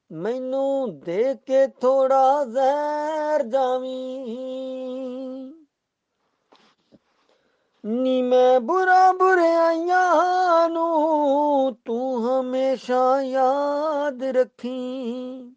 ਮੈਨੂੰ ਦੇ ਕੇ ਥੋੜਾ ਜ਼ਹਿਰ ਜਾਵੀਂ। ਨੀ ਮੈਂ ਬੁਰਾਈਆਂ ਨੂੰ ਤੂੰ ਹਮੇਸ਼ਾ ਯਾਦ ਰੱਖੀਂ।